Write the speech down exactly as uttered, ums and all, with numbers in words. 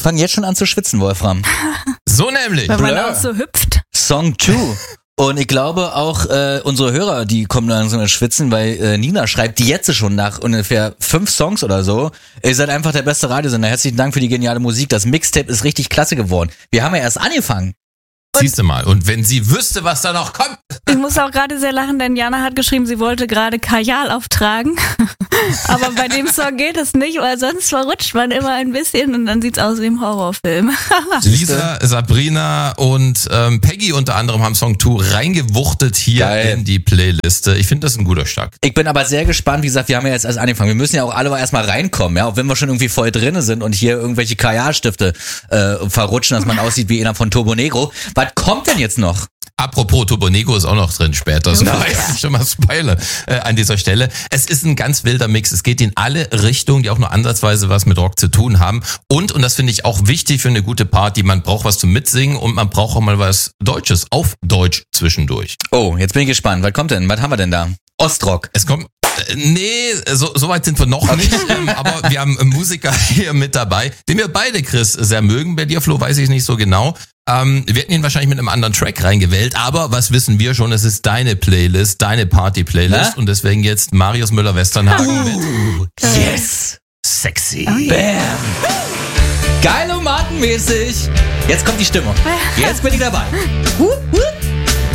fange jetzt schon an zu schwitzen, Wolfram. So nämlich. Wenn man Blur. auch so hüpft. Song zwei. Und ich glaube auch äh, unsere Hörer, die kommen langsam ins Schwitzen, weil äh, Nina schreibt die jetzt schon nach ungefähr fünf Songs oder so. Ihr seid einfach der beste Radiosender. Herzlichen Dank für die geniale Musik. Das Mixtape ist richtig klasse geworden. Wir haben ja erst angefangen. Siehst du mal. Und wenn sie wüsste, was da noch kommt. Ich muss auch gerade sehr lachen, denn Jana hat geschrieben, sie wollte gerade Kajal auftragen. Aber bei dem Song geht es nicht, weil sonst verrutscht man immer ein bisschen und dann sieht's aus wie im Horrorfilm. Lisa, Sabrina und ähm, Peggy unter anderem haben Song zwei reingewuchtet hier Geil. in die Playliste. Ich finde das ein guter Start. Ich bin aber sehr gespannt, wie gesagt, wir haben ja jetzt erst angefangen. Wir müssen ja auch alle erstmal reinkommen, ja, auch wenn wir schon irgendwie voll drinne sind und hier irgendwelche Kajalstifte äh, verrutschen, dass man aussieht wie einer von Turbo Negro. Was kommt denn jetzt noch? Apropos Turbo Negro ist auch noch drin später. So Nice. nice. Ich schon mal spoilere äh, an dieser Stelle. Es ist ein ganz wilder Mix. Es geht in alle Richtungen, die auch nur ansatzweise was mit Rock zu tun haben. Und, und das finde ich auch wichtig für eine gute Party, man braucht was zum Mitsingen und man braucht auch mal was Deutsches auf Deutsch zwischendurch. Oh, jetzt bin ich gespannt. Was kommt denn? Was haben wir denn da? Ostrock. Es kommt, äh, nee, so, so weit sind wir noch nicht, ähm, aber wir haben einen Musiker hier mit dabei, den wir beide, Chris, sehr mögen. Bei dir, Flo, weiß ich nicht so genau. Ähm, wir hätten ihn wahrscheinlich mit einem anderen Track reingewählt, aber was wissen wir schon, es ist deine Playlist, deine Party-Playlist Na? und deswegen jetzt Marius Müller-Westernhagen mit Yes. Sexy. Oh yeah. Bam. Geil und markenmäßig. Jetzt kommt die Stimmung. Jetzt bin ich dabei. Hup, hup.